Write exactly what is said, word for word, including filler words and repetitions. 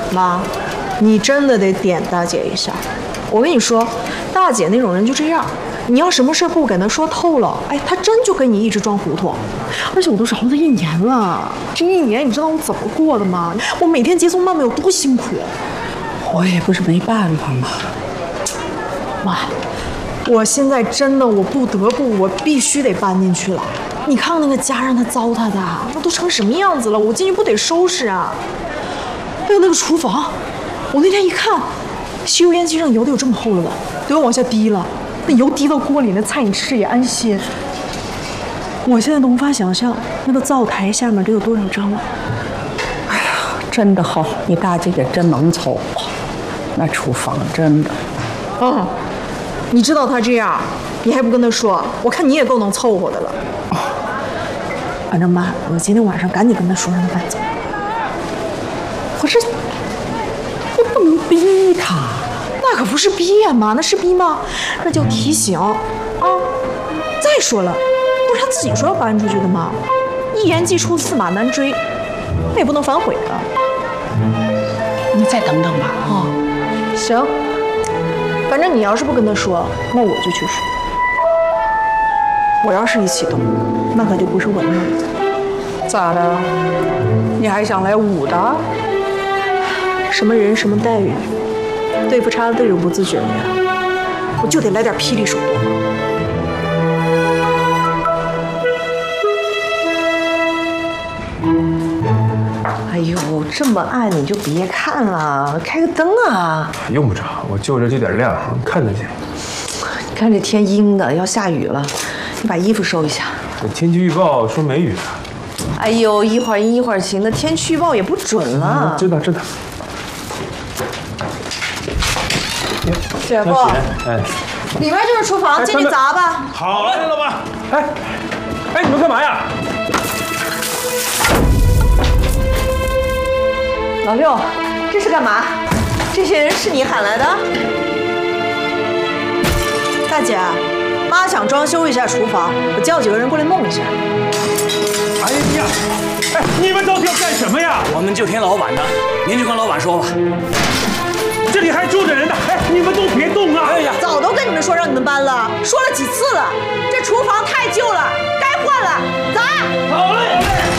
妈，你真的得点大姐一下。我跟你说，大姐那种人就这样，你要什么事不给她说透了，哎，她真就跟你一直装糊涂。而且我都熬了一年了，这一年你知道我怎么过的吗？我每天接送曼曼有多辛苦。 我也不是没办法嘛。 妈，我现在真的我不得不，我必须得搬进去了。你看看那个家让他糟蹋的，那都成什么样子了？我进去不得收拾啊！还有那个厨房，我那天一看，吸油烟机上油都有这么厚了吧，都要往下滴了。那油滴到锅里，那菜你吃着也安心。我现在都无法想象那个灶台下面得有多少张了。 哎呀，真的好，你大姐姐真能凑合。那厨房真的， 嗯，你知道她这样，你还不跟她说？我看你也够能凑合的了。反正妈，我今天晚上赶紧跟她说，让她搬走。 可是你不能逼她。 那可不是逼呀，妈，那是逼吗？那叫提醒啊！再说了，不是他自己说要搬出去的吗？一言既出，驷马难追，那也不能反悔啊。 你再等等吧。 啊、哦，行，反正你要是不跟他说，那我就去说。我要是一启动，那可就不是我的梦了。 咋的？你还想来武的？ 什么人什么待遇？对付差的对手不自觉了呀，我就得来点霹雳手段。 哎呦，这么暗你就别看了，开个灯啊！ 用不着，我就这这点亮，看得见。 你看这天阴的，要下雨了，你把衣服收一下。 这天气预报说没雨啊。 哎呦，一会儿阴一会儿晴的，天气预报也不准了。 嗯、知道知道。 姐夫， 哎， 里面就是厨房，进去砸吧。 好嘞，老板。哎，哎，你们干嘛呀？ 老六，这是干嘛？这些人是你喊来的？ 大姐，妈想装修一下厨房，我叫几个人过来弄一下。 哎呀，哎，你们到底要干什么呀？ 我们就听老板的，您就跟老板说吧。 这里还住着人呢，哎，你们都别动啊！ 哎呀， 早都跟你们说让你们搬了，说了几次了，这厨房太旧了，该换了，砸！ 好嘞。